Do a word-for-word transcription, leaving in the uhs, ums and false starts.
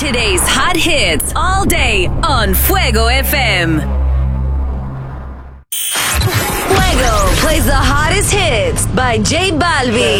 Today's hot hits all day on Fuego F M. Fuego plays the hottest hits by J Balvin.